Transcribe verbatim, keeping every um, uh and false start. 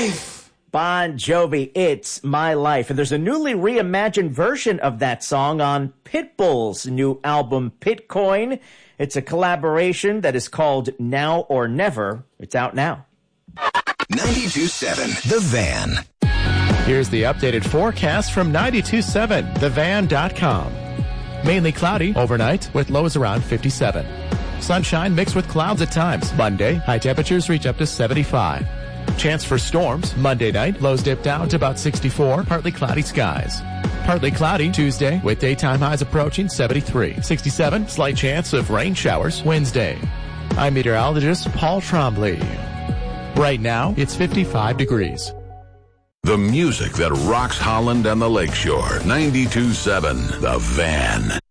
life. Bon Jovi, It's My Life. And there's a newly reimagined version of that song on Pitbull's new album, Pitcoin. It's a collaboration that is called Now or Never. It's out now. ninety-two point seven The Van. Here's the updated forecast from ninety-two point seven the van dot com. Mainly cloudy overnight with lows around fifty-seven. Sunshine mixed with clouds at times. Monday, high temperatures reach up to seventy-five. Chance for storms Monday night, lows dip down to about sixty-four, partly cloudy skies. Partly cloudy Tuesday with daytime highs approaching seventy-three. sixty-seven, slight chance of rain showers Wednesday. I'm meteorologist Paul Trombley. Right now, it's fifty-five degrees. The music that rocks Holland and the Lakeshore. ninety-two point seven The Van.